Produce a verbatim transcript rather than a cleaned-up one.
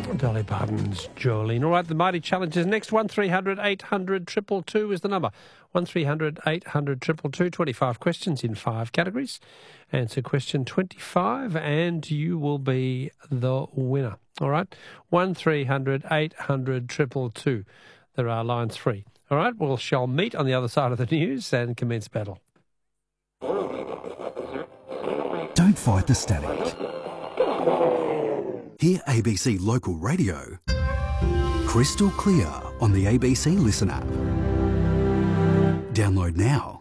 Dolly Parton's Jolene. All right, the Mighty Challenge is next. one three hundred eight hundred two two two is the number. one three hundred eight hundred two two two. twenty-five questions in five categories. Answer question twenty-five and you will be the winner. All right, one three hundred eight hundred two two two. There are lines free. All right, we shall meet on the other side of the news and commence battle. Don't fight the static. Hear A B C Local Radio crystal clear on the A B C Listen app. Download now.